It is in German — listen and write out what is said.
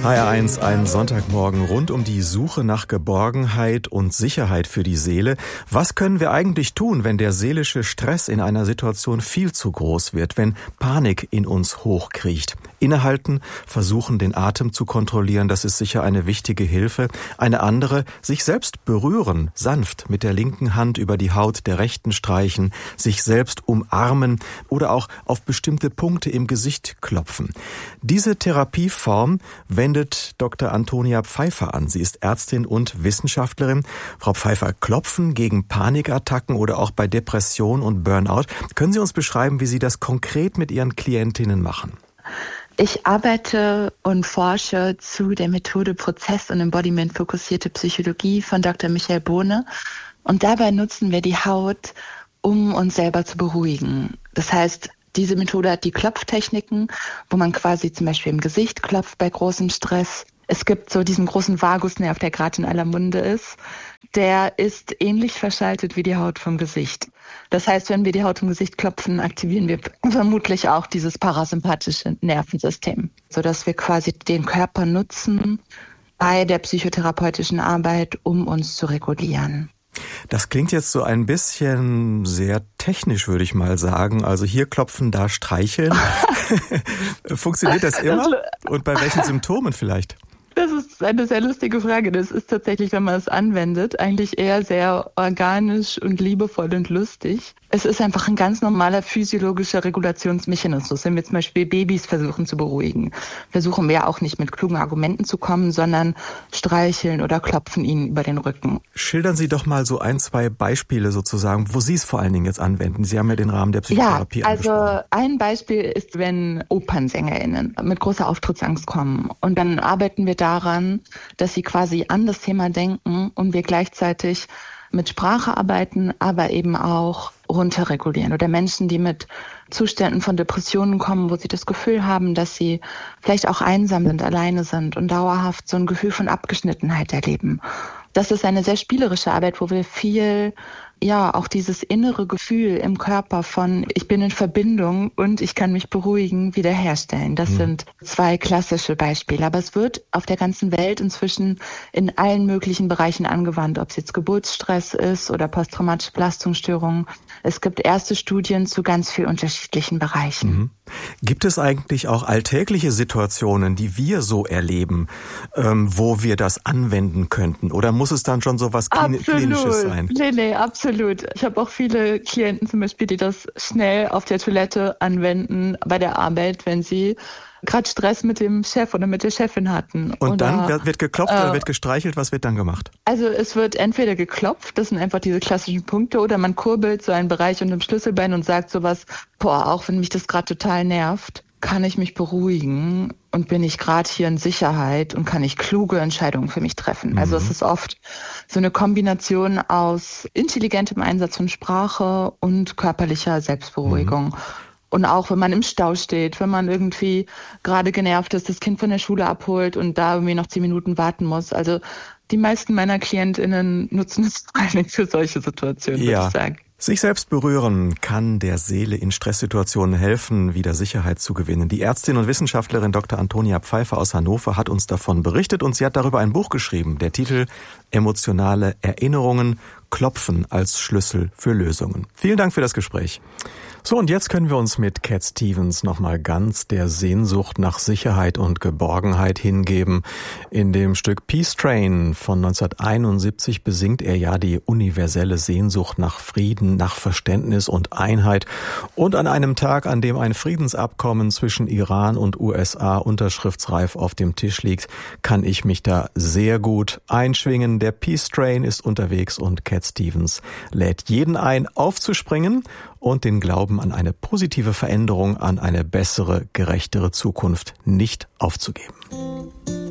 HR1, ein Sonntagmorgen rund um die Suche nach Geborgenheit und Sicherheit für die Seele. Was können wir eigentlich tun, wenn der seelische Stress in einer Situation viel zu groß wird, wenn Panik in uns hochkriecht? Innehalten, versuchen, den Atem zu kontrollieren, das ist sicher eine wichtige Hilfe. Eine andere, sich selbst berühren, sanft mit der linken Hand über die Haut der rechten streichen, sich selbst umarmen oder auch auf bestimmte Punkte im Gesicht klopfen. Diese Therapieform wendet Dr. Antonia Pfeiffer an. Sie ist Ärztin und Wissenschaftlerin. Frau Pfeiffer, Klopfen gegen Panikattacken oder auch bei Depression und Burnout. Können Sie uns beschreiben, wie Sie das konkret mit Ihren Klientinnen machen? Ich arbeite und forsche zu der Methode Prozess- und Embodiment-fokussierte Psychologie von Dr. Michael Bohne. Und dabei nutzen wir die Haut, um uns selber zu beruhigen. Das heißt, diese Methode hat die Klopftechniken, wo man quasi zum Beispiel im Gesicht klopft bei großem Stress. Es gibt so diesen großen Vagusnerv, der gerade in aller Munde ist. Der ist ähnlich verschaltet wie die Haut vom Gesicht. Das heißt, wenn wir die Haut im Gesicht klopfen, aktivieren wir vermutlich auch dieses parasympathische Nervensystem, sodass wir quasi den Körper nutzen bei der psychotherapeutischen Arbeit, um uns zu regulieren. Das klingt jetzt so ein bisschen sehr technisch, würde ich mal sagen. Also hier klopfen, da streicheln. Funktioniert das immer? Und bei welchen Symptomen vielleicht? Das ist eine sehr lustige Frage. Das ist tatsächlich, wenn man es anwendet, eigentlich eher sehr organisch und liebevoll und lustig. Es ist einfach ein ganz normaler physiologischer Regulationsmechanismus. Wenn wir zum Beispiel Babys versuchen zu beruhigen, versuchen wir auch nicht mit klugen Argumenten zu kommen, sondern streicheln oder klopfen ihnen über den Rücken. Schildern Sie doch mal so ein, zwei Beispiele sozusagen, wo Sie es vor allen Dingen jetzt anwenden. Sie haben ja den Rahmen der Psychotherapie angesprochen. Also ein Beispiel ist, wenn OpernsängerInnen mit großer Auftrittsangst kommen. Und dann arbeiten wir daran, dass sie quasi an das Thema denken und wir gleichzeitig mit Sprache arbeiten, aber eben auch runterregulieren. Oder Menschen, die mit Zuständen von Depressionen kommen, wo sie das Gefühl haben, dass sie vielleicht auch einsam sind, alleine sind und dauerhaft so ein Gefühl von Abgeschnittenheit erleben. Das ist eine sehr spielerische Arbeit, wo wir viel, auch dieses innere Gefühl im Körper von ich bin in Verbindung und ich kann mich beruhigen, wiederherstellen. Das sind zwei klassische Beispiele. Aber es wird auf der ganzen Welt inzwischen in allen möglichen Bereichen angewandt, ob es jetzt Geburtsstress ist oder posttraumatische Belastungsstörungen. Es gibt erste Studien zu ganz vielen unterschiedlichen Bereichen. Gibt es eigentlich auch alltägliche Situationen, die wir so erleben, wo wir das anwenden könnten? Oder muss es dann schon so was Klinisches sein? Nee, absolut. Ich habe auch viele Klienten zum Beispiel, die das schnell auf der Toilette anwenden bei der Arbeit, wenn sie gerade Stress mit dem Chef oder mit der Chefin hatten. Und dann wird geklopft oder wird gestreichelt? Was wird dann gemacht? Also es wird entweder geklopft, das sind einfach diese klassischen Punkte, oder man kurbelt so einen Bereich unter dem Schlüsselbein und sagt sowas, auch wenn mich das gerade total nervt, kann ich mich beruhigen und bin ich gerade hier in Sicherheit und kann ich kluge Entscheidungen für mich treffen. Also es ist oft so eine Kombination aus intelligentem Einsatz von Sprache und körperlicher Selbstberuhigung. Und auch wenn man im Stau steht, wenn man irgendwie gerade genervt ist, das Kind von der Schule abholt und da irgendwie noch 10 Minuten warten muss. Also die meisten meiner KlientInnen nutzen es vor allem für solche Situationen, würde ich sagen. Sich selbst berühren kann der Seele in Stresssituationen helfen, wieder Sicherheit zu gewinnen. Die Ärztin und Wissenschaftlerin Dr. Antonia Pfeiffer aus Hannover hat uns davon berichtet und sie hat darüber ein Buch geschrieben. Der Titel Emotionale Erinnerungen, Klopfen als Schlüssel für Lösungen. Vielen Dank für das Gespräch. So, und jetzt können wir uns mit Cat Stevens nochmal ganz der Sehnsucht nach Sicherheit und Geborgenheit hingeben. In dem Stück Peace Train von 1971 besingt er ja die universelle Sehnsucht nach Frieden, nach Verständnis und Einheit. Und an einem Tag, an dem ein Friedensabkommen zwischen Iran und USA unterschriftsreif auf dem Tisch liegt, kann ich mich da sehr gut einschwingen. Der Peace Train ist unterwegs und Cat Stevens lädt jeden ein, aufzuspringen und den Glauben an eine positive Veränderung, an eine bessere, gerechtere Zukunft nicht aufzugeben.